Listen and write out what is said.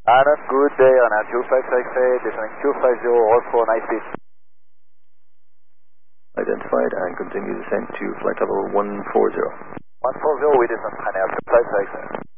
Adam, good day on our 2568, descending 250, all for nice speed. Identified and continue descent to flight level 140. 140, we descend Hana 2568.